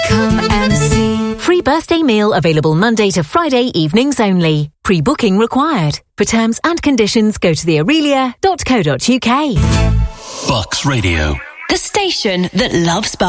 Come and see. Free birthday meal available Monday to Friday evenings only. Pre-booking required. For terms and conditions, go to theaurelia.co.uk. Bucks Radio. The station that loves Bucks.